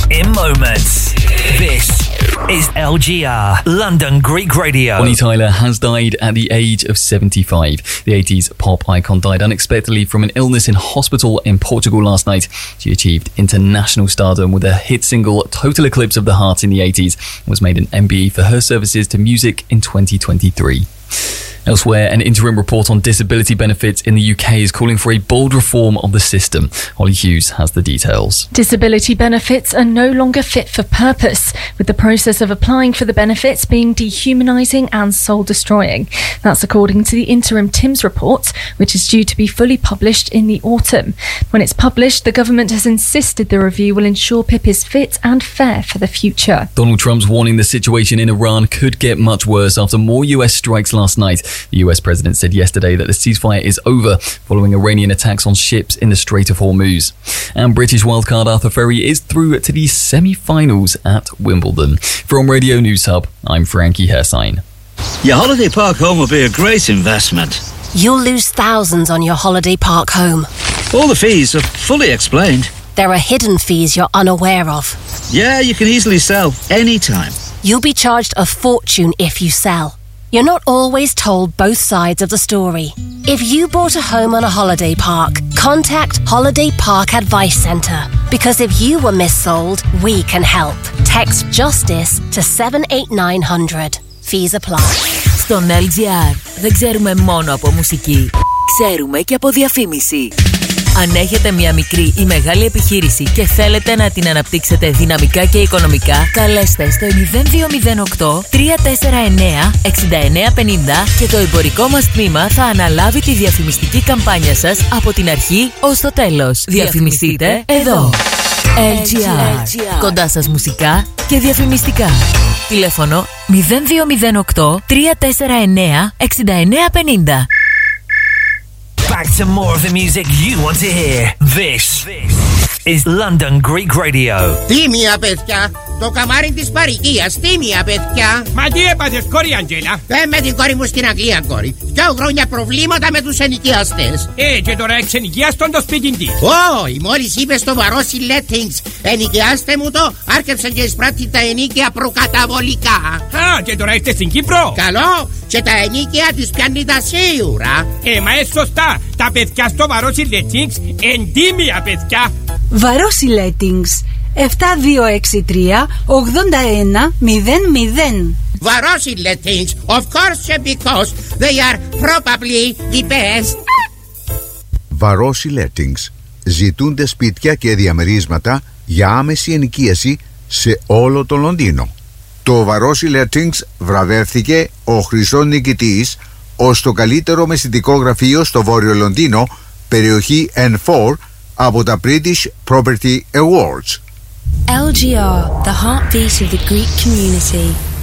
in moments. This is LGR, London Greek Radio. Bonnie Tyler has died at the age of 75. The 80s pop icon died unexpectedly from an illness in hospital in Portugal last night. She achieved international stardom with a hit single Total Eclipse of the Heart in the 80s and was made an MBE for her services to music in 2023. Elsewhere, an interim report on disability benefits in the UK is calling for a bold reform of the system. Holly Hughes has the details. Disability benefits are no longer fit for purpose, with the process of applying for the benefits being dehumanising and soul-destroying. That's according to the interim TIMS report, which is due to be fully published in the autumn. When it's published, the government has insisted the review will ensure PIP is fit and fair for the future. Donald Trump's warning the situation in Iran could get much worse after more US strikes last night. The US president said yesterday that the ceasefire is over following Iranian attacks on ships in the Strait of Hormuz. And British wildcard Arthur Ferry is through to the semi-finals at Wimbledon. From Radio News Hub, I'm Frankie Hersign. Your holiday park home will be a great investment. You'll lose thousands on your holiday park home. All the fees are fully explained. There are hidden fees you're unaware of. Yeah, you can easily sell anytime. You'll be charged a fortune if you sell. You're not always told both sides of the story. If you bought a home on a holiday park, contact Holiday Park Advice Centre. Because if you were missold, we can help. Text JUSTICE to 78900. Fees apply. Στον LGR δεν ξέρουμε μόνο από μουσική. Ξέρουμε και από διαφήμιση. Αν έχετε μια μικρή ή μεγάλη επιχείρηση και θέλετε να την αναπτύξετε δυναμικά και οικονομικά, καλέστε στο 0208 349 6950 και το εμπορικό μας τμήμα θα αναλάβει τη διαφημιστική καμπάνια σας από την αρχή ως το τέλος. Διαφημιστείτε εδώ. LGR. Κοντά σας μουσικά και διαφημιστικά. Τηλέφωνο 0208 349 6950. Back to more of the music you want to hear. This is London Greek Radio. Τίμια, παιδιά! Το καμάρι της παροικίας, τίμια, παιδιά! Μα τι έπαθες, κόρη Αντζέλα? Με την κόρη μου στην Αγγλία, κόρη. 2 χρόνια προβλήματα με τους ενοικιαστές. Και τώρα εξενοικιάστον το σπίτι της. Όχι, μόλις είπες στο Βαρόσι Lettings, ενοικιάστε μου το, άρχεψαν και εισπράττει τα ενίκια προκαταβολικά. Α, και τώρα είστε στην Κύπρο. Καλό, και τα ενίκια της πιάνει τα σίγουρα. Μα σωστά, τα παιδιά στο Βαρόσι Lettings, εντίμια παιδιά. Βαρόσι Lettings 7263 8100. Βαρόσι Lettings, of course, because they are probably the best. Βαρόσι Lettings. Ζητούνται σπίτια και διαμερίσματα για άμεση ενοικίαση σε όλο το Λονδίνο. Το Βαρόσι Lettings βραβεύθηκε ο χρυσός νικητής ως το καλύτερο μεσητικό γραφείο στο Βόρειο Λονδίνο, περιοχή N4, από τα British Property Awards. LGR, the heartbeat of the Greek community.